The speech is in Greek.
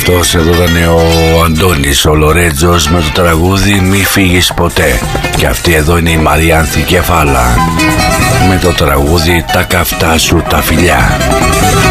Αυτός εδώ ήταν ο Αντώνης, ο Λορέτζος, με το τραγούδι «Μη φύγεις ποτέ». Και αυτή εδώ είναι η Μαριάνθη Κεφάλα με το τραγούδι «Τα καυτά σου τα φιλιά».